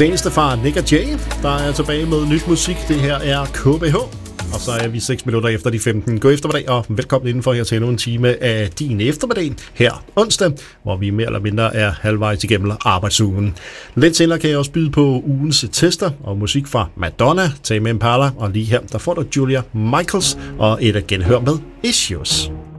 seneste fra Nick og Jay, der er tilbage med nyt musik. Det her er KBH. Og så er vi 6 minutter efter de 15. God eftermiddag, og velkommen indenfor her til endnu en time af din eftermiddag her onsdag, hvor vi mere eller mindre er halvvejs igennem arbejdsugen. Lidt senere kan jeg også byde på ugens tester og musik fra Madonna, Tame Impala, og lige her, der får du Julia Michaels og et genhør med Issues.